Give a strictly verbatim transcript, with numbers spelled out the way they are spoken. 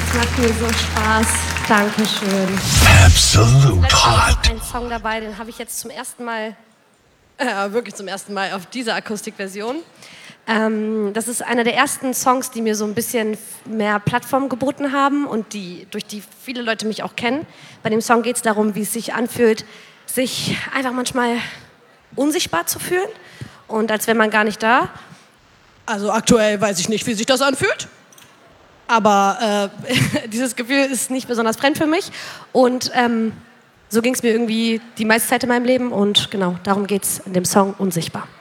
Es macht mir so Spaß. Dankeschön. Absolute Hot. Ein Song dabei, den habe ich jetzt zum ersten Mal, äh, wirklich zum ersten Mal auf dieser Akustikversion. Ähm, das ist einer der ersten Songs, die mir so ein bisschen mehr Plattform geboten haben und die, durch die viele Leute mich auch kennen. Bei dem Song geht es darum, wie es sich anfühlt, sich einfach manchmal unsichtbar zu fühlen und als wäre man gar nicht da. Also aktuell weiß ich nicht, wie sich das anfühlt. Aber äh, dieses Gefühl ist nicht besonders fremd für mich. Und ähm, so ging es mir irgendwie die meiste Zeit in meinem Leben. Und genau, darum geht es in dem Song Unsichtbar.